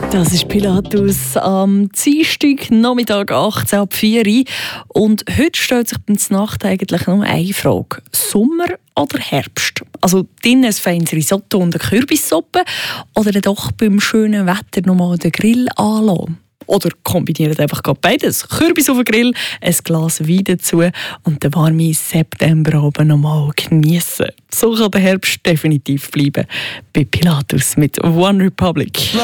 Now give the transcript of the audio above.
Das ist Pilatus am Dienstag, Nachmittag 18 ab 4 Uhr. Und heute stellt sich beim Nacht eigentlich nur eine Frage. Sommer oder Herbst? Also drinnen ein feines Risotto und eine Kürbissuppe oder dann doch beim schönen Wetter nochmal den Grill anlassen? Oder kombiniert einfach beides. Kürbis auf den Grill, ein Glas Wein dazu und den warmen Septemberabend nochmal geniessen. So kann der Herbst definitiv bleiben. Bei Pilatus mit One Republic.